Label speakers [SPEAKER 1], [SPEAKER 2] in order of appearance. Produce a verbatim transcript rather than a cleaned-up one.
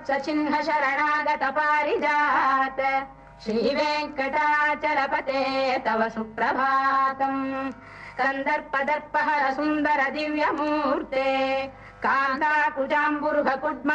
[SPEAKER 1] वत्सचिह्न शरणागत पारिजात श्रीवेङ्कटाचलपते तव सुप्रभातम् कन्दर्पदर्पहर सुन्दर दिव्यमूर्ते कान्ताकुजाम्बुरुह कुड्म